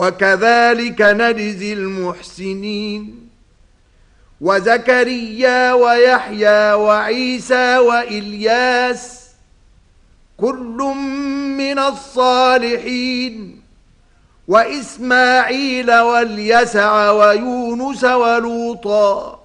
وكذلك نجزي المحسنين وزكريا ويحيى وعيسى وإلياس كل من الصالحين وإسماعيل واليسع ويونس ولوطا